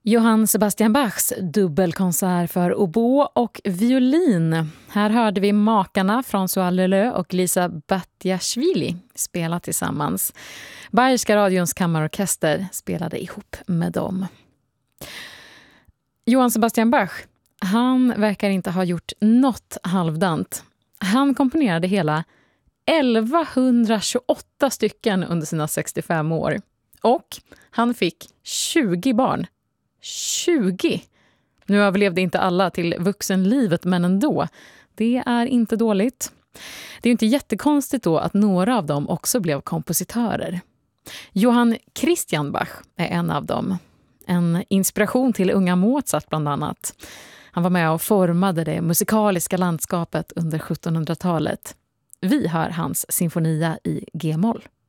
Johann Sebastian Bachs dubbelkonsert för oboe och violin. Här hörde vi makarna François Leleux och Lisa Batjashvili spela tillsammans. Bayerska radions kammarorkester spelade ihop med dem. Johann Sebastian Bach, han verkar inte ha gjort något halvdant. Han komponerade hela 1128 stycken under sina 65 år. Och han fick 20 barn. 20! Nu överlevde inte alla till vuxenlivet, men ändå. Det är inte dåligt. Det är ju inte jättekonstigt då att några av dem också blev kompositörer. Johann Christian Bach är en av dem. En inspiration till unga Mozart bland annat. Han var med och formade det musikaliska landskapet under 1700-talet. Vi hör hans sinfonia i G-moll.